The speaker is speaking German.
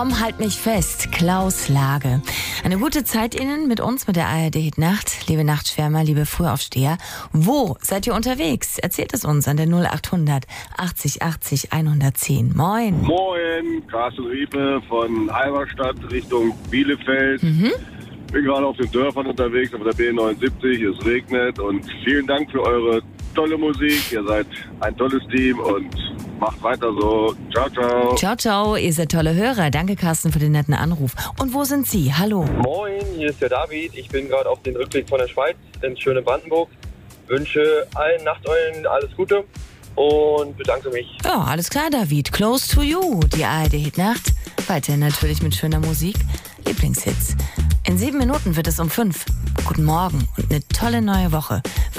Halt mich fest, Klaus Lage. Eine gute Zeit Ihnen mit uns, mit der ARD Hit Nacht. Liebe Nachtschwärmer, liebe Frühaufsteher. Wo seid ihr unterwegs? Erzählt es uns an der 0800 80 80 110. Moin. Moin, Carsten Riepe von Halberstadt Richtung Bielefeld. Bin gerade auf den Dörfern unterwegs, auf der B79. Es regnet und vielen Dank für eure tolle Musik. Ihr seid ein tolles Team und macht weiter so. Ciao, ciao. Ciao, ciao. Ihr seid tolle Hörer. Danke, Carsten, für den netten Anruf. Und wo sind Sie? Hallo. Moin, hier ist der David. Ich bin gerade auf dem Rückweg von der Schweiz ins schöne Brandenburg. Wünsche allen Nachteulen alles Gute und bedanke mich. Ja, alles klar, David. Close to you. Die ARD Hit Nacht. Weiterhin natürlich mit schöner Musik. Lieblingshits. In 7 Minuten wird es um 5. Guten Morgen und eine tolle neue Woche.